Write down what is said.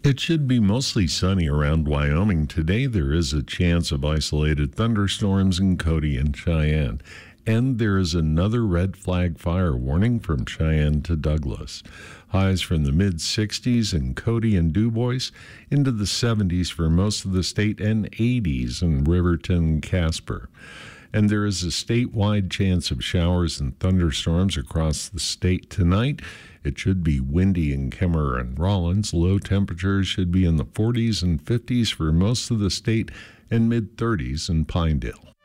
It should be mostly sunny around Wyoming. Today, there is a chance of isolated thunderstorms in Cody and Cheyenne. And there is another red flag fire warning from Cheyenne to Douglas. Highs from the mid 60s in Cody and Dubois into the 70s for most of the state and 80s in Riverton and Casper. And there is a statewide chance of showers and thunderstorms across the state tonight. It should be windy in Kemmerer and Rawlins. Low temperatures should be in the 40s and 50s for most of the state and mid 30s in Pinedale.